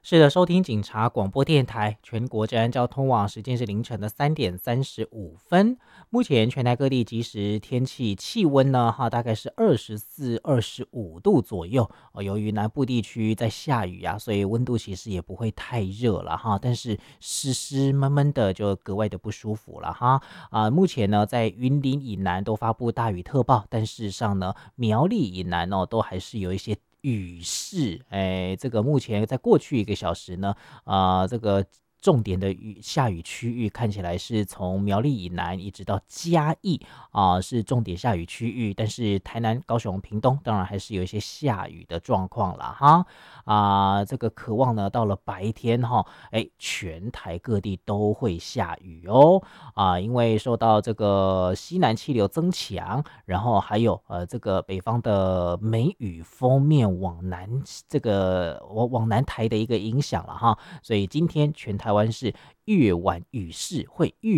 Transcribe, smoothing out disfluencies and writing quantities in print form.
是的，收听警察广播电台全国治安交通网，时间是凌晨的3:35。目前全台各地即时天气气温呢，大概是24、25度左右。由于南部地区在下雨啊，所以温度其实也不会太热了哈，但是湿湿闷闷的就格外的不舒服了哈。目前呢，在云林以南都发布大雨特报，但事实上呢，苗栗以南都还是有一些雨势。这个目前在过去1个小时呢，这个重点的下雨区域看起来是从苗栗以南一直到嘉义是重点下雨区域，但是台南、高雄、屏东当然还是有一些下雨的状况啦哈。这个渴望呢，到了白天哈，全台各地都会下雨哦。因为受到这个西南气流增强，然后还有这个北方的梅雨锋面往南台的一个影响了哈，所以今天全台湾是越晚雨势会越